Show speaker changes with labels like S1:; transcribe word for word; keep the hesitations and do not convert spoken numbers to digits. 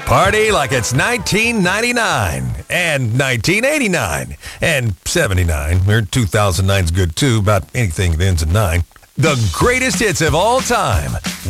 S1: Party like it's nineteen ninety-nine and nineteen eighty-nine and seventy-nine. Or two thousand nine's good too, about anything that ends in nine. The greatest hits of all time.